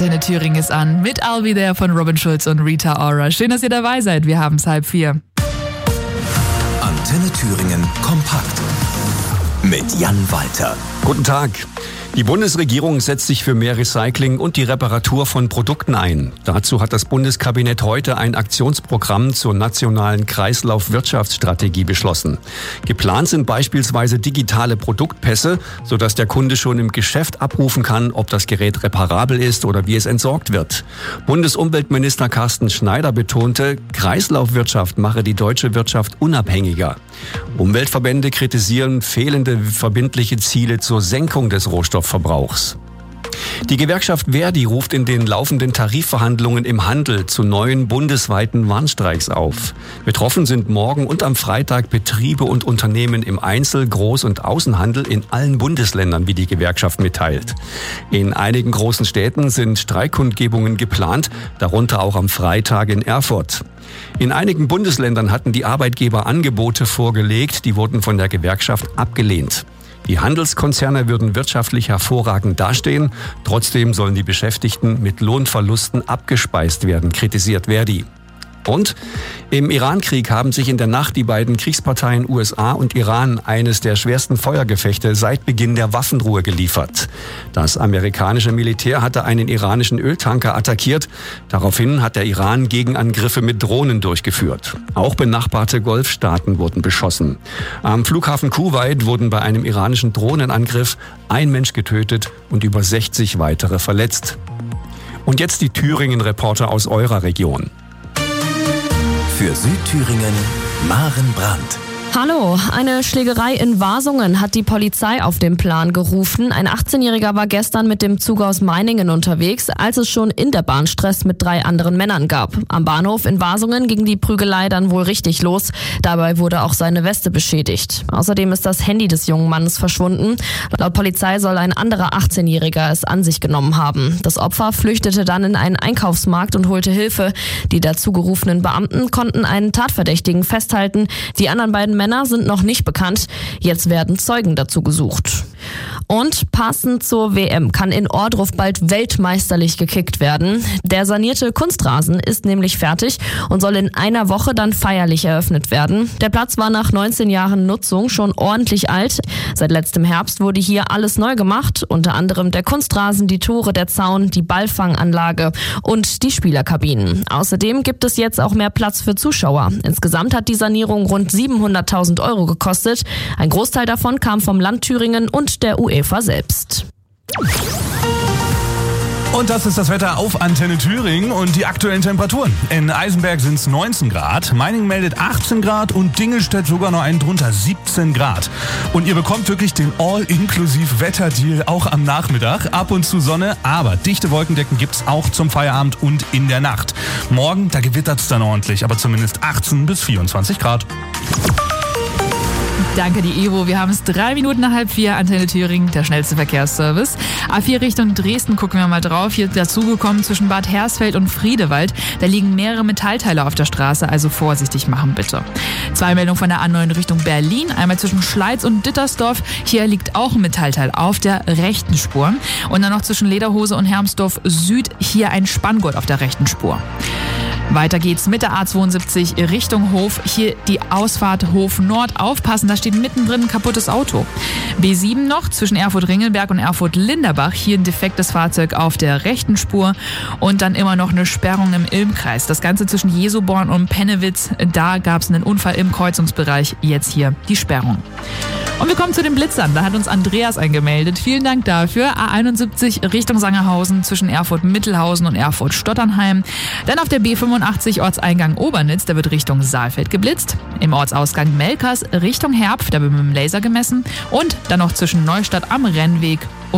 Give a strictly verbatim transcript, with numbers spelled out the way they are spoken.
Antenne Thüringen ist an mit I'll Be There von Robin Schulz und Rita Ora. Schön, dass ihr dabei seid. Wir haben es halb vier. Antenne Thüringen kompakt mit Jan Walter. Guten Tag. Die Bundesregierung setzt sich für mehr Recycling und die Reparatur von Produkten ein. Dazu hat das Bundeskabinett heute ein Aktionsprogramm zur nationalen Kreislaufwirtschaftsstrategie beschlossen. Geplant sind beispielsweise digitale Produktpässe, sodass der Kunde schon im Geschäft abrufen kann, ob das Gerät reparabel ist oder wie es entsorgt wird. Bundesumweltminister Carsten Schneider betonte, Kreislaufwirtschaft mache die deutsche Wirtschaft unabhängiger. Umweltverbände kritisieren fehlende verbindliche Ziele zur Senkung des Rohstoffverbrauchs. Die Gewerkschaft Verdi ruft in den laufenden Tarifverhandlungen im Handel zu neuen bundesweiten Warnstreiks auf. Betroffen sind morgen und am Freitag Betriebe und Unternehmen im Einzel-, Groß- und Außenhandel in allen Bundesländern, wie die Gewerkschaft mitteilt. In einigen großen Städten sind Streikkundgebungen geplant, darunter auch am Freitag in Erfurt. In einigen Bundesländern hatten die Arbeitgeber Angebote vorgelegt, die wurden von der Gewerkschaft abgelehnt. Die Handelskonzerne würden wirtschaftlich hervorragend dastehen, trotzdem sollen die Beschäftigten mit Lohnverlusten abgespeist werden, kritisiert Verdi. Und im Iran-Krieg haben sich in der Nacht die beiden Kriegsparteien U S A und Iran eines der schwersten Feuergefechte seit Beginn der Waffenruhe geliefert. Das amerikanische Militär hatte einen iranischen Öltanker attackiert. Daraufhin hat der Iran Gegenangriffe mit Drohnen durchgeführt. Auch benachbarte Golfstaaten wurden beschossen. Am Flughafen Kuwait wurden bei einem iranischen Drohnenangriff ein Mensch getötet und über sechzig weitere verletzt. Und jetzt die Thüringen-Reporter aus eurer Region. Für Südthüringen, Maren Brandt. Hallo, eine Schlägerei in Wasungen hat die Polizei auf den Plan gerufen. Ein achtzehnjähriger war gestern mit dem Zug aus Meiningen unterwegs, als es schon in der Bahn Stress mit drei anderen Männern gab. Am Bahnhof in Wasungen ging die Prügelei dann wohl richtig los. Dabei wurde auch seine Weste beschädigt. Außerdem ist das Handy des jungen Mannes verschwunden. Laut Polizei soll ein anderer achtzehnjähriger es an sich genommen haben. Das Opfer flüchtete dann in einen Einkaufsmarkt und holte Hilfe. Die dazu gerufenen Beamten konnten einen Tatverdächtigen festhalten. Die anderen beiden Männer sind noch nicht bekannt. Jetzt werden Zeugen dazu gesucht. Und passend zur W M kann in Ohrdruf bald weltmeisterlich gekickt werden. Der sanierte Kunstrasen ist nämlich fertig und soll in einer Woche dann feierlich eröffnet werden. Der Platz war nach neunzehn Jahren Nutzung schon ordentlich alt. Seit letztem Herbst wurde hier alles neu gemacht, unter anderem der Kunstrasen, die Tore, der Zaun, die Ballfanganlage und die Spielerkabinen. Außerdem gibt es jetzt auch mehr Platz für Zuschauer. Insgesamt hat die Sanierung rund siebenhunderttausend Euro gekostet. Ein Großteil davon kam vom Land Thüringen und der UEFA selbst. Und das ist das Wetter auf Antenne Thüringen und die aktuellen Temperaturen. In Eisenberg sind es neunzehn Grad, Meiningen meldet achtzehn Grad und Dingelstedt sogar noch einen drunter, siebzehn Grad. Und ihr bekommt wirklich den All-Inklusiv-Wetterdeal auch am Nachmittag. Ab und zu Sonne, aber dichte Wolkendecken gibt's auch zum Feierabend und in der Nacht. Morgen, da gewittert's dann ordentlich, aber zumindest achtzehn bis vierundzwanzig Grad. Danke, die Evo. Wir haben es drei Minuten nach halb vier. Antenne Thüringen, der schnellste Verkehrsservice. A vier Richtung Dresden gucken wir mal drauf. Hier dazugekommen zwischen Bad Hersfeld und Friedewald. Da liegen mehrere Metallteile auf der Straße, also vorsichtig machen bitte. Zwei Meldungen von der A neun Richtung Berlin. Einmal zwischen Schleiz und Dittersdorf. Hier liegt auch ein Metallteil auf der rechten Spur. Und dann noch zwischen Lederhose und Hermsdorf Süd. Hier ein Spanngurt auf der rechten Spur. Weiter geht's mit der A zweiundsiebzig Richtung Hof. Hier die Ausfahrt Hof Nord. Aufpassen, da steht mittendrin ein kaputtes Auto. B sieben noch zwischen Erfurt-Ringelberg und Erfurt-Linderbach. Hier ein defektes Fahrzeug auf der rechten Spur. Und dann immer noch eine Sperrung im Ilmkreis. Das Ganze zwischen Jesoborn und Pennewitz. Da gab's einen Unfall im Kreuzungsbereich. Jetzt hier die Sperrung. Und wir kommen zu den Blitzern. Da hat uns Andreas eingemeldet. Vielen Dank dafür. A einundsiebzig Richtung Sangerhausen zwischen Erfurt-Mittelhausen und Erfurt-Stotternheim. Dann auf der B fünfundachtzig Ortseingang Obernitz. Da wird Richtung Saalfeld geblitzt. Im Ortsausgang Melkers Richtung Herpf. Da wird mit dem Laser gemessen. Und dann noch zwischen Neustadt am Rennweg